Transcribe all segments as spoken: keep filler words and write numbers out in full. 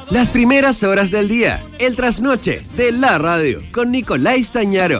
Las primeras horas del día, el trasnoche de la radio, con Nicolás Stañaro.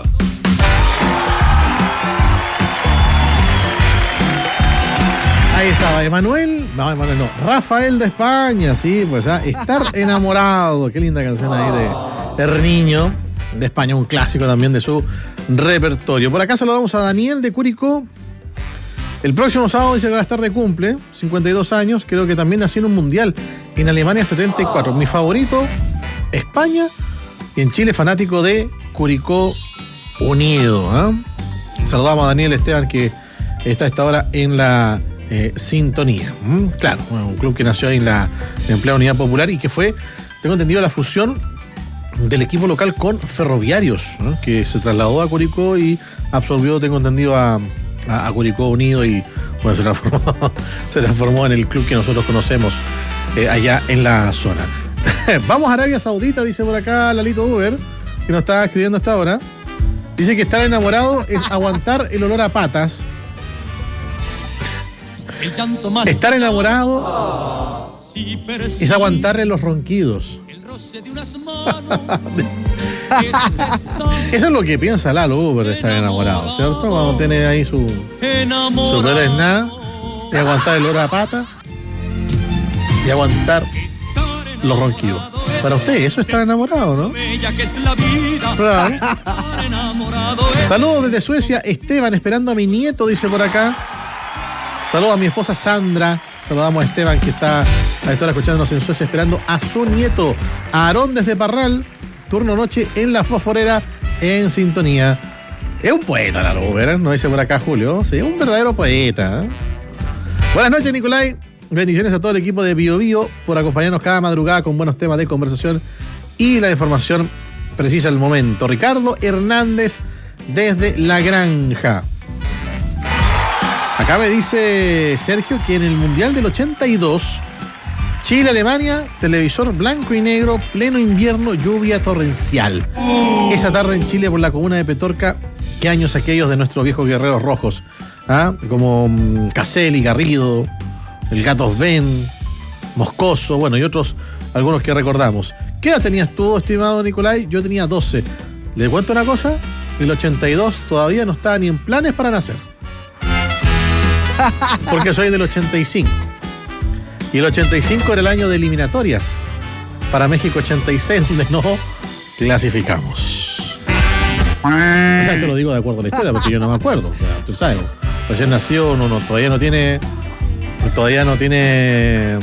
Ahí estaba Emanuel, no, Emanuel no, Rafael de España, sí, pues ah, Estar enamorado, qué linda canción ahí de Herniño, de España, un clásico también de su repertorio. Por acá saludamos a Daniel de Curicó. El próximo sábado dice que va a estar de cumple, cincuenta y dos años, creo que también nació en un mundial, en Alemania setenta y cuatro. Mi favorito, España, y en Chile fanático de Curicó Unido. ¿eh? Saludamos a Daniel Esteban, que está a esta hora en la eh, sintonía. ¿Mm? Claro, bueno, un club que nació ahí en la en plena Unidad Popular y que fue, tengo entendido, la fusión del equipo local con Ferroviarios, ¿no? Que se trasladó a Curicó y absorbió, tengo entendido, a, a, a Curicó Unido y bueno, se transformó, se transformó en el club que nosotros conocemos eh, allá en la zona. Vamos a Arabia Saudita, dice por acá Lalito Uber, que nos está escribiendo hasta ahora. Dice que estar enamorado es aguantar el olor a patas. Estar enamorado es aguantarle los ronquidos. Eso es lo que piensa Lalo Uber de estar enamorado, ¿cierto? Cuando tiene ahí su su nada y aguantar el olor a pata y aguantar los ronquidos. Para usted eso es estar enamorado, ¿no? Claro. Saludos desde Suecia, Esteban, esperando a mi nieto, dice por acá. Saludos a mi esposa Sandra. Saludamos a Esteban, que está a esta hora escuchándonos en Suecia, esperando a su nieto. A Aarón desde Parral, turno noche en la Fosforera, en sintonía. Es un poeta, la Uber, ¿no? Dice por acá Julio. Sí, un verdadero poeta. ¿eh? Buenas noches, Nicolai. Bendiciones a todo el equipo de Bio Bio por acompañarnos cada madrugada con buenos temas de conversación y la información precisa al momento. Ricardo Hernández desde La Granja. Acá me dice Sergio que en el Mundial del ochenta y dos, Chile-Alemania, televisor blanco y negro, pleno invierno, lluvia torrencial. Esa tarde en Chile por la comuna de Petorca, qué años aquellos de nuestros viejos guerreros rojos, ¿ah? Como um, Caselli, Garrido, el Gato Sven, Moscoso, bueno, y otros, algunos que recordamos. ¿Qué edad tenías tú, estimado Nicolai? Yo tenía doce. ¿Le cuento una cosa? El ochenta y dos todavía no estaba ni en planes para nacer. Porque soy del ochenta y cinco. Y el ochenta y cinco era el año de eliminatorias para México ochenta y seis, donde no clasificamos. O sea, te lo digo de acuerdo a la historia, porque yo no me acuerdo. O sea, tú sabes, recién nació, no, no, todavía no tiene... Todavía no tiene...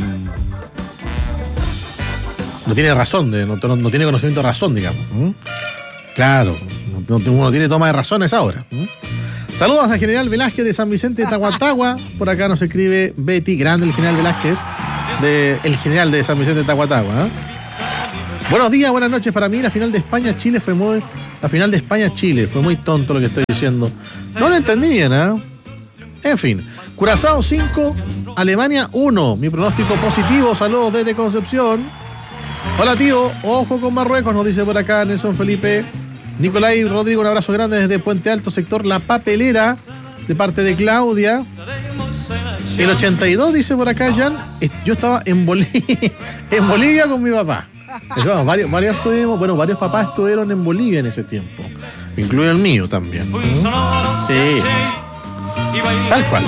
No tiene razón, de, no, no, no tiene conocimiento de razón, digamos. ¿Mm? Claro, no, uno tiene toma de razones ahora. ¿Mm? Saludos al general Velázquez de San Vicente de Tahuatahua. Por acá nos escribe Betty, grande el general Velázquez, de, el general de San Vicente de Tahuatahua. ¿eh? Buenos días, buenas noches. Para mí la final de España-Chile fue muy... La final de España-Chile fue muy tonto lo que estoy diciendo. No lo entendí bien, ¿eh? En fin. Curazao cinco, Alemania uno. Mi pronóstico positivo. Saludos desde Concepción. Hola, tío. Ojo con Marruecos, nos dice por acá Nelson Felipe. Nicolai Rodrigo, un abrazo grande desde Puente Alto, sector La Papelera, de parte de Claudia. El ochenta y dos, dice por acá Jan, yo estaba en Bolivia, en Bolivia con mi papá. Eso, varios, varios, estuvimos, bueno, varios papás estuvieron en Bolivia en ese tiempo, incluido el mío también. Sí, tal cual.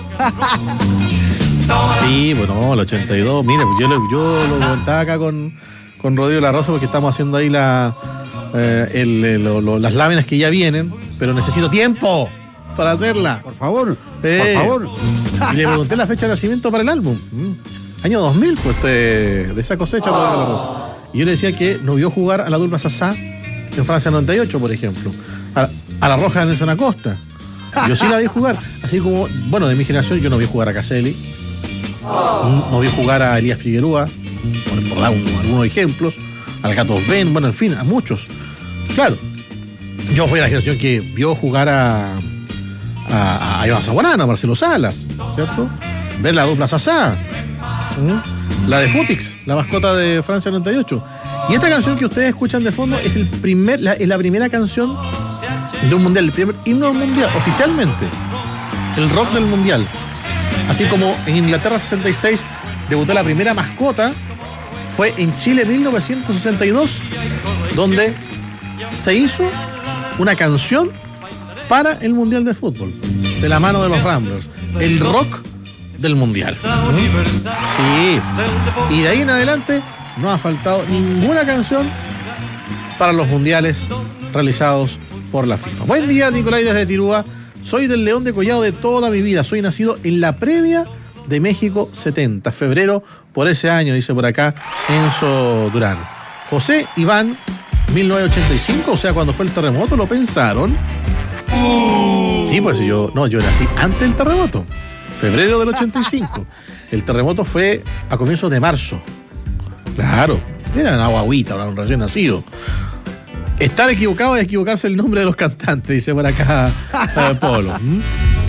Sí, bueno, el ochenta y dos, mire, yo, yo lo comentaba acá con, con Rodrigo La Rosa, porque estamos haciendo ahí la... Eh, el, el, lo, lo, las láminas que ya vienen, pero necesito tiempo para hacerla. Por favor, eh, por favor. Y le pregunté la fecha de nacimiento para el álbum. Mm. Año dos mil fue este, de esa cosecha. Oh. La Rosa. Y yo le decía que nos vio jugar a la Dulma Sassá en Francia noventa y ocho, por ejemplo. A, a la Roja de Nelson Acosta. Yo sí la vi jugar. Así como, bueno, de mi generación yo no vi jugar a Caselli. Oh. No vi jugar a Elías Figueroa, por, por dar un, algunos ejemplos. Al Gato Sven, bueno, en fin, a muchos. Claro, yo fui la generación que vio jugar a a, a Iván Zaguarana, a Marcelo Salas, ¿cierto? Ver la dupla Sassá, ¿Mm? La de Futix, la mascota de Francia noventa y ocho. Y esta canción que ustedes escuchan de fondo es, el primer, la, es la primera canción de un mundial, el primer himno mundial, oficialmente. El rock del mundial. Así como en Inglaterra sesenta y seis debutó la primera mascota fue en Chile mil novecientos sesenta y dos, donde se hizo una canción para el Mundial de Fútbol, de la mano de los Ramblers, el rock del Mundial. Sí, y de ahí en adelante no ha faltado ninguna canción para los mundiales realizados por la FIFA. Buen día, Nicolai desde Tirúa. Soy del León de Collado de toda mi vida. Soy nacido en la previa de México setenta, febrero por ese año, dice por acá Enzo Durán. José Iván, mil novecientos ochenta y cinco, o sea, cuando fue el terremoto, ¿lo pensaron? Uh. Sí, pues yo, no, yo nací antes del terremoto, febrero del ochenta y cinco. El terremoto fue a comienzos de marzo. Claro, era una guaguita, un recién nacido. Estar equivocado es equivocarse el nombre de los cantantes, dice por acá eh, Polo. ¿Mm?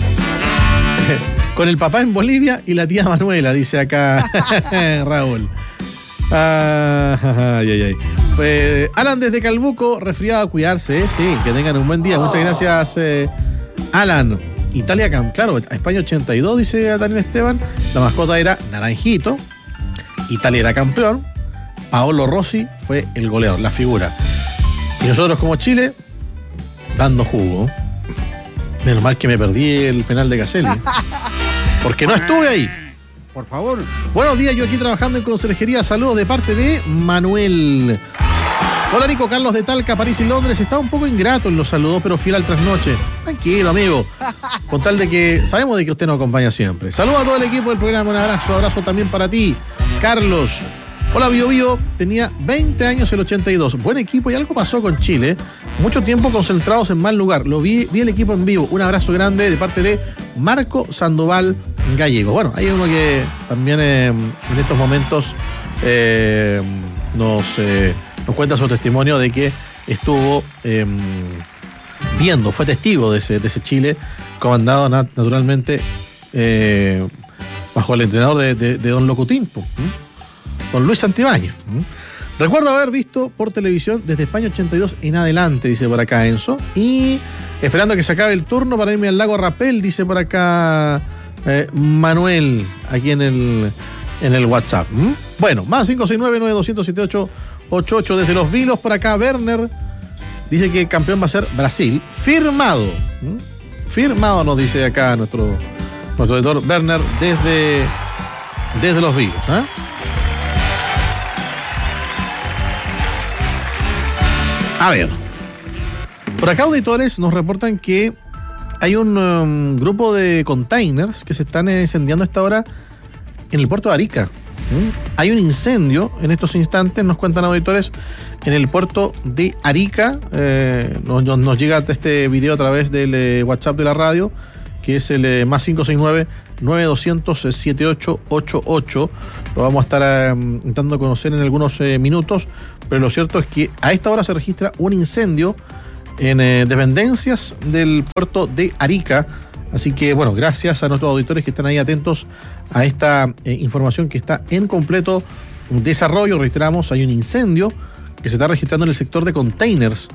Con el papá en Bolivia y la tía Manuela, dice acá Raúl. Ah, ay, ay, ay. Pues, Alan desde Calbuco, resfriado, a cuidarse, ¿eh? Sí, que tengan un buen día. Muchas gracias, eh, Alan. Italia, claro, España ochenta y dos, dice Daniel Esteban. La mascota era Naranjito. Italia era campeón. Paolo Rossi fue el goleador, la figura. Y nosotros como Chile, dando jugo. Menos mal que me perdí el penal de Caselli, porque no estuve ahí. Por favor. Buenos días, yo aquí trabajando en conserjería. Saludos de parte de Manuel. Hola Nico, Carlos de Talca, París y Londres. Estaba un poco ingrato en los saludos, pero fiel al trasnoche. Tranquilo, amigo. Con tal de que sabemos de que usted nos acompaña siempre. Saludos a todo el equipo del programa. Un abrazo, abrazo también para ti, Carlos. Hola, Bio Bio, tenía veinte años el ochenta y dos. Buen equipo y algo pasó con Chile. Mucho tiempo concentrados en mal lugar. Lo vi, vi el equipo en vivo. Un abrazo grande de parte de Marco Sandoval Gallego. Bueno, hay uno que también eh, en estos momentos eh, nos, eh, nos cuenta su testimonio de que estuvo eh, viendo, fue testigo de ese, de ese Chile, comandado nat- naturalmente eh, bajo el entrenador de, de, de Don Locutimpo. ¿Mm? Don Luis Santibáñez. Recuerdo haber visto por televisión desde España ochenta y dos en adelante, dice por acá Enzo. Y esperando que se acabe el turno para irme al lago Rapel, dice por acá eh, Manuel, aquí en el, en el WhatsApp. ¿Mm? Bueno, más cinco seis nueve, nueve dos cero siete ocho ocho ocho desde Los Vilos. Por acá Werner dice que el campeón va a ser Brasil. Firmado. ¿Mm? Firmado, nos dice acá nuestro, nuestro editor Werner desde, desde Los Vilos. ¿eh? A ver, por acá auditores nos reportan que hay un um, grupo de containers que se están incendiando a esta hora en el puerto de Arica. ¿Mm? Hay un incendio en estos instantes, nos cuentan auditores, en el puerto de Arica. Eh, nos, nos llega este video a través del eh, WhatsApp de la radio, que es el eh, más cinco seis nueve, nueve dos cero cero, siete ocho ocho ocho. Lo vamos a estar eh, intentando conocer en algunos eh, minutos, pero lo cierto es que a esta hora se registra un incendio en eh, dependencias del puerto de Arica. Así que, bueno, gracias a nuestros auditores que están ahí atentos a esta eh, información que está en completo desarrollo. Reiteramos, hay un incendio que se está registrando en el sector de containers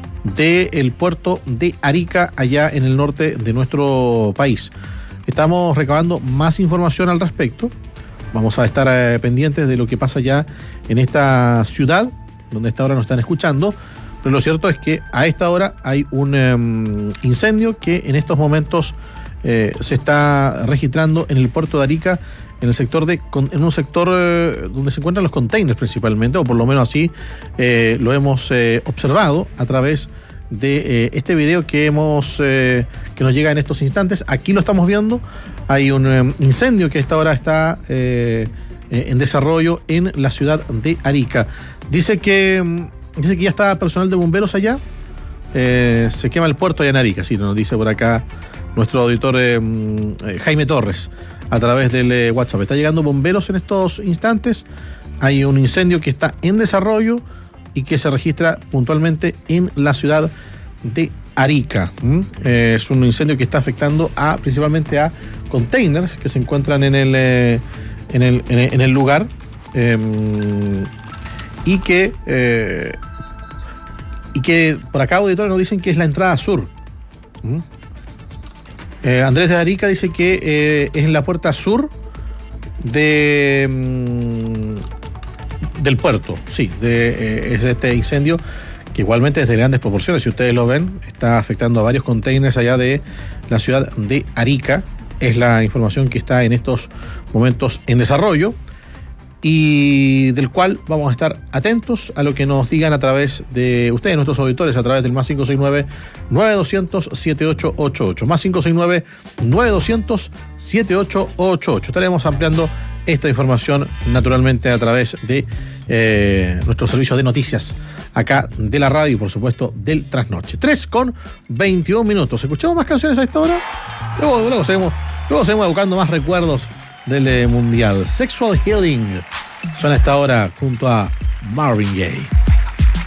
del puerto de Arica, allá en el norte de nuestro país. Estamos recabando más información al respecto. Vamos a estar eh, pendientes de lo que pasa ya en esta ciudad, donde a esta hora nos están escuchando. Pero lo cierto es que a esta hora hay un um, incendio que en estos momentos eh, se está registrando en el puerto de Arica, en el sector de, en un sector eh, donde se encuentran los containers principalmente, o por lo menos así eh, lo hemos eh, observado a través de eh, este video que hemos eh, que nos llega en estos instantes. Aquí lo estamos viendo. Hay un eh, incendio que a esta hora está eh, eh, en desarrollo en la ciudad de Arica. Dice que dice que ya está personal de bomberos allá. Eh, se quema el puerto allá en Arica, sí, nos dice por acá nuestro auditor eh, eh, Jaime Torres a través del eh, WhatsApp. Está llegando bomberos en estos instantes. Hay un incendio que está en desarrollo y que se registra puntualmente en la ciudad de Arica. ¿Mm? Eh, es un incendio que está afectando a principalmente a containers que se encuentran en el, eh, en el, en el, en el lugar eh, y que eh, y que por acá auditores nos dicen que es la entrada sur. ¿Mm? Eh, Andrés de Arica dice que eh, es en la puerta sur de, del puerto, sí, de eh, es este incendio que igualmente es de grandes proporciones, si ustedes lo ven, está afectando a varios containers allá de la ciudad de Arica. Es la información que está en estos momentos en desarrollo y del cual vamos a estar atentos a lo que nos digan a través de ustedes, nuestros auditores, a través del más cinco seis nueve, nueve dos cero cero, siete ocho ocho ocho, más cinco seis nueve, nueve dos cero cero, siete ocho ocho ocho. Estaremos ampliando esta información naturalmente a través de eh, nuestro servicio de noticias acá de la radio y por supuesto del Trasnoche. tres con veintiún minutos. ¿Escuchamos más canciones a esta hora? Luego, luego, seguimos, luego seguimos buscando más recuerdos del eh, Mundial. Sexual Healing suena a esta hora junto a Marvin Gaye.